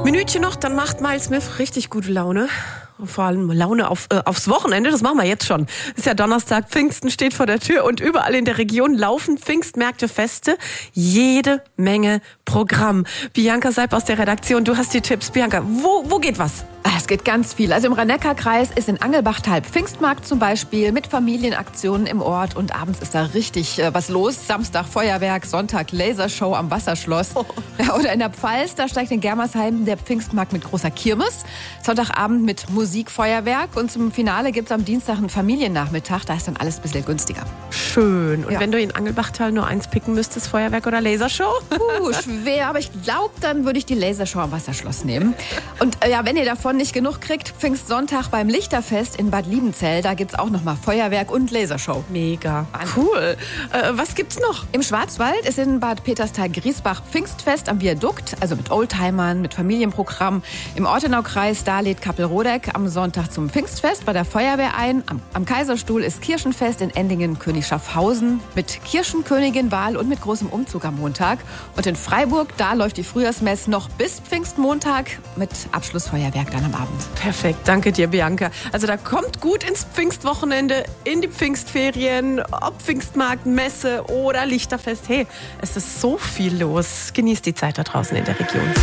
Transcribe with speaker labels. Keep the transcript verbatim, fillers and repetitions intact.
Speaker 1: Minütchen noch, dann macht Miles Smith richtig gute Laune. Vor allem Laune auf, äh, aufs Wochenende, das machen wir jetzt schon. Ist ja Donnerstag, Pfingsten steht vor der Tür und überall in der Region laufen Pfingstmärkte, Feste. Jede Menge Programm. Bianca Seib aus der Redaktion, du hast die Tipps. Bianca, wo, wo geht was?
Speaker 2: Es geht ganz viel. Also im Rhein-Neckar-Kreis ist in Angelbachtal Pfingstmarkt zum Beispiel mit Familienaktionen im Ort und abends ist da richtig äh, was los. Samstag Feuerwerk, Sonntag Lasershow am Wasserschloss. Oh. Ja, oder in der Pfalz, da steigt in Germersheim der Pfingstmarkt mit großer Kirmes. Sonntagabend mit Musikfeuerwerk und zum Finale gibt's am Dienstag einen Familiennachmittag. Da ist dann alles ein bisschen günstiger.
Speaker 1: Schön. Und
Speaker 2: ja.
Speaker 1: wenn du in Angelbachtal nur eins picken müsstest, Feuerwerk oder Lasershow?
Speaker 2: Uh, schwer, aber ich glaube, dann würde ich die Lasershow am Wasserschloss nehmen. Und äh, ja, wenn ihr davon nicht genug kriegt, Pfingstsonntag beim Lichterfest in Bad Liebenzell, da gibt's auch nochmal Feuerwerk und Lasershow.
Speaker 1: Mega. Cool. Äh, was gibt's noch?
Speaker 2: Im Schwarzwald ist in Bad Peterstal-Griesbach Pfingstfest am Viadukt, also mit Oldtimern, mit Familienprogramm. Im Ortenaukreis, da lädt Kappelrodeck am Sonntag zum Pfingstfest bei der Feuerwehr ein. Am, am Kaiserstuhl ist Kirchenfest in Endingen-König Schaffhausen mit Kirchenkönigin-Wahl und mit großem Umzug am Montag. Und in Freiburg, da läuft die Frühjahrsmess noch bis Pfingstmontag mit Abschlussfeuerwerk dann am Abend.
Speaker 1: Perfekt, danke dir, Bianca. Also da kommt gut ins Pfingstwochenende, in die Pfingstferien, ob Pfingstmarkt, Messe oder Lichterfest. Hey, es ist so viel los. Genießt die Zeit da draußen in der Region.